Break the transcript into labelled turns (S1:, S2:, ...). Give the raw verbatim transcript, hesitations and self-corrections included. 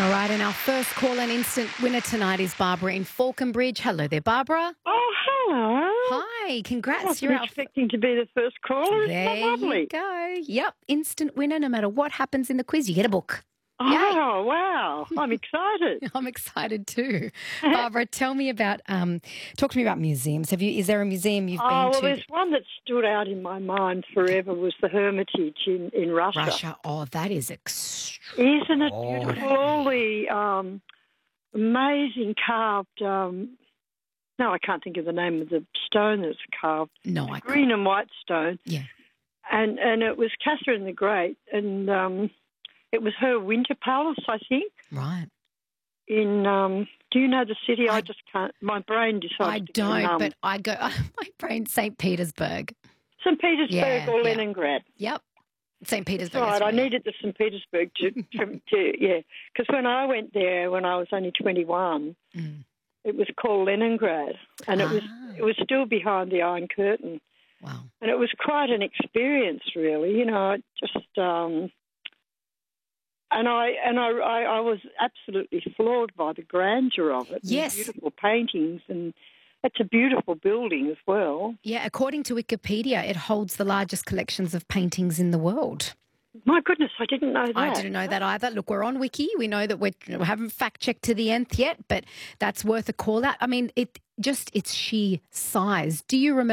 S1: All right, and our first call and instant winner tonight is Barbara in Falconbridge. Hello there, Barbara.
S2: Oh, hello.
S1: Hi,
S2: I
S1: congrats.
S2: wasn't
S1: You're our
S2: expecting to be the first caller. Isn't that
S1: There
S2: lovely?
S1: you go. Yep, instant winner. No matter what happens in the quiz, you get a book.
S2: Oh, wow. I'm excited.
S1: I'm excited too. Barbara, tell me about, um, talk to me about museums. Have you? Is there a museum you've
S2: Oh,
S1: been
S2: well,
S1: to?
S2: there's one that stood out in my mind forever was the Hermitage in, in Russia.
S1: Russia. Oh, that is extraordinary.
S2: Isn't it beautiful? All the um, amazing carved, um, no, I can't think of the name of the stone that's carved.
S1: No, I
S2: Green
S1: can't.
S2: and white stone.
S1: Yeah.
S2: And, and it was Catherine the Great, and um, it was her winter palace, I think.
S1: Right.
S2: In, um, do you know the city? I,
S1: I-
S2: just can't. My brain decides
S1: I
S2: to go
S1: don't,
S2: numb.
S1: but I go, my brain, Saint Petersburg.
S2: Saint Petersburg
S1: Yeah,
S2: or
S1: yeah.
S2: Leningrad.
S1: Yep. Saint Petersburg.
S2: Right,
S1: that's
S2: I
S1: right.
S2: needed the Saint Petersburg to, to, to yeah, because when I went there when I was only twenty-one,
S1: Mm.
S2: it was called Leningrad, and it was
S1: Ah.
S2: it was still behind the Iron Curtain,
S1: Wow.
S2: and it was quite an experience, really. You know, it just um, and I and I, I I was absolutely floored by the grandeur of it.
S1: Yes.
S2: And beautiful paintings, and it's a beautiful building as well.
S1: Yeah, according to Wikipedia, it holds the largest collections of paintings in the world.
S2: My goodness, I didn't know that.
S1: I didn't know that either. Look, we're on Wiki. We know that we're, we haven't fact-checked to the nth yet, but that's worth a call out. I mean, it just, it's sheer size. Do you remember